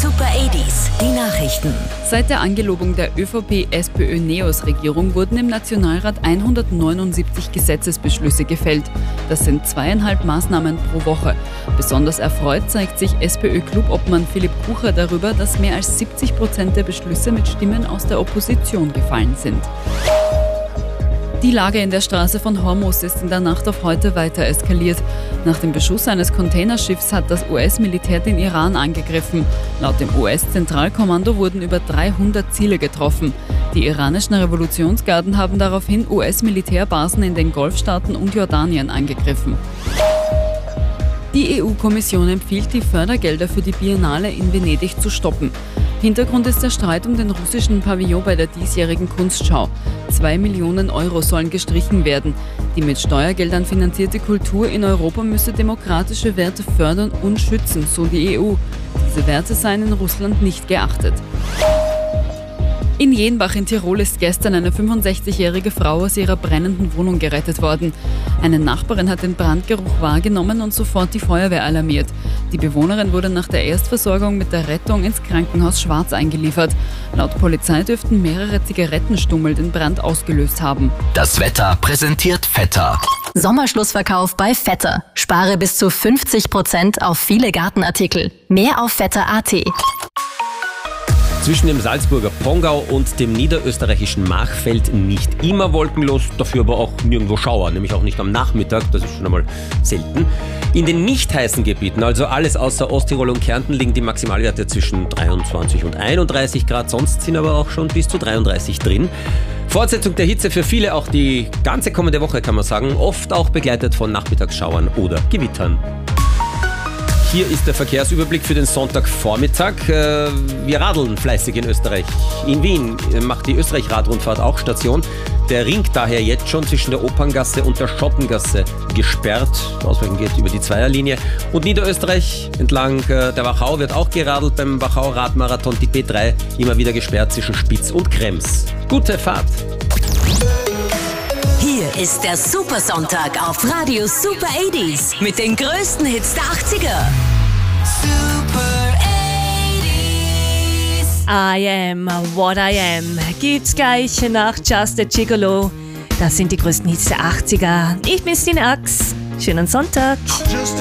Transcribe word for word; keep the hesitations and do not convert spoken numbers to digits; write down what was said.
Super achtziger, die Nachrichten. Seit der Angelobung der ÖVP-SPÖ-Neos-Regierung wurden im Nationalrat hundertneunundsiebzig Gesetzesbeschlüsse gefällt. Das sind zweieinhalb Maßnahmen pro Woche. Besonders erfreut zeigt sich SPÖ-Clubobmann Philipp Kucher darüber, dass mehr als siebzig Prozent der Beschlüsse mit Stimmen aus der Opposition gefallen sind. Die Lage in der Straße von Hormuz ist in der Nacht auf heute weiter eskaliert. Nach dem Beschuss eines Containerschiffs hat das U S-Militär den Iran angegriffen. Laut dem U S-Zentralkommando wurden über dreihundert Ziele getroffen. Die iranischen Revolutionsgarden haben daraufhin U S-Militärbasen in den Golfstaaten und Jordanien angegriffen. Die E U-Kommission empfiehlt, die Fördergelder für die Biennale in Venedig zu stoppen. Hintergrund ist der Streit um den russischen Pavillon bei der diesjährigen Kunstschau. Zwei Millionen Euro sollen gestrichen werden. Die mit Steuergeldern finanzierte Kultur in Europa müsse demokratische Werte fördern und schützen, so die E U. Diese Werte seien in Russland nicht geachtet. In Jenbach in Tirol ist gestern eine fünfundsechzigjährige Frau aus ihrer brennenden Wohnung gerettet worden. Eine Nachbarin hat den Brandgeruch wahrgenommen und sofort die Feuerwehr alarmiert. Die Bewohnerin wurde nach der Erstversorgung mit der Rettung ins Krankenhaus Schwarz eingeliefert. Laut Polizei dürften mehrere Zigarettenstummel den Brand ausgelöst haben. Das Wetter präsentiert Vetter. Sommerschlussverkauf bei Vetter. Spare bis zu fünfzig Prozent auf viele Gartenartikel. Mehr auf vetter punkt a t. Zwischen dem Salzburger Pongau und dem niederösterreichischen Machfeld nicht immer wolkenlos, dafür aber auch nirgendwo Schauer, nämlich auch nicht am Nachmittag, das ist schon einmal selten. In den nicht heißen Gebieten, also alles außer Osttirol und Kärnten, liegen die Maximalwerte zwischen dreiundzwanzig und einunddreißig Grad, sonst sind aber auch schon bis zu dreiunddreißig drin. Fortsetzung der Hitze für viele auch die ganze kommende Woche, kann man sagen, oft auch begleitet von Nachmittagsschauern oder Gewittern. Hier ist der Verkehrsüberblick für den Sonntagvormittag. Wir radeln fleißig in Österreich. In Wien macht die Österreich-Radrundfahrt auch Station. Der Ring daher jetzt schon zwischen der Operngasse und der Schottengasse gesperrt. Ausweichen geht über die Zweierlinie. Und Niederösterreich entlang der Wachau wird auch geradelt. Beim Wachau-Radmarathon die B drei immer wieder gesperrt zwischen Spitz und Krems. Gute Fahrt! Hier ist der Supersonntag auf Radio Super achtziger mit den größten Hits der achtziger. Super achtziger. I am what I am. Gibt's gleich nach Just a Gigolo. Das sind die größten Hits der achtziger. Ich bin Stine Ax. Schönen Sonntag.